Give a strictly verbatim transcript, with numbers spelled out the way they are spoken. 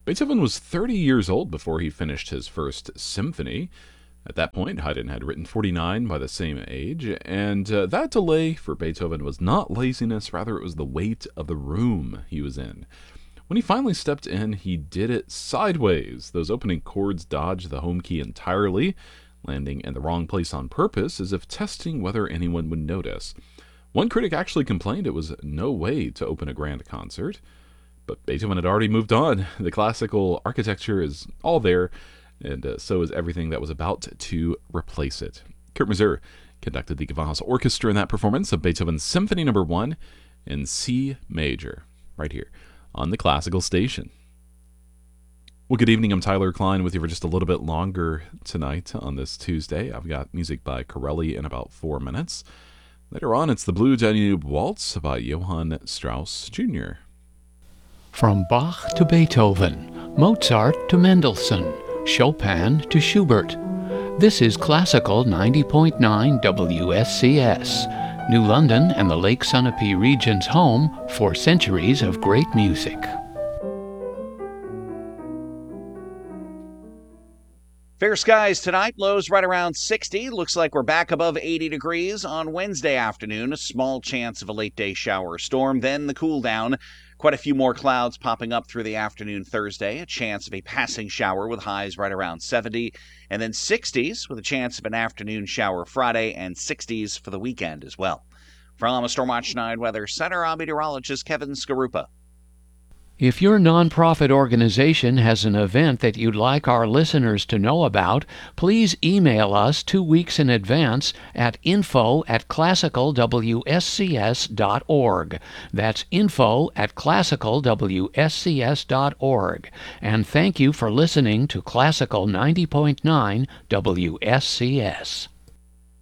Beethoven was thirty years old before he finished his first symphony. At that point, Haydn had written forty-nine by the same age, and uh, that delay for Beethoven was not laziness, rather it was the weight of the room he was in. When he finally stepped in, he did it sideways. Those opening chords dodged the home key entirely, landing in the wrong place on purpose, as if testing whether anyone would notice. One critic actually complained it was no way to open a grand concert. But Beethoven had already moved on. The classical architecture is all there, and uh, so is everything that was about to replace it. Kurt Masur conducted the Gewandhaus Orchestra in that performance of Beethoven's Symphony Number One in C major, right here on the Classical Station. Well, good evening. I'm Tyler Klein with you for just a little bit longer tonight on this Tuesday. I've got music by Corelli in about four minutes. Later on, it's the Blue Danube Waltz by Johann Strauss Junior From Bach to Beethoven, Mozart to Mendelssohn, Chopin to Schubert. This is Classical ninety point nine W S C S, New London and the Lake Sunapee region's home for centuries of great music. Fair skies tonight, lows right around sixty. Looks like we're back above eighty degrees on Wednesday afternoon. A small chance of a late day shower or storm, then the cool down. Quite a few more clouds popping up through the afternoon Thursday. A chance of a passing shower with highs right around seventy. And then sixties with a chance of an afternoon shower Friday and sixties for the weekend as well. From a Stormwatch nine Weather Center, I'm meteorologist Kevin Skarupa. If your nonprofit organization has an event that you'd like our listeners to know about, please email us two weeks in advance at info at classical w s c s dot org. That's info at classical w s c s dot org. And thank you for listening to Classical ninety point nine W S C S.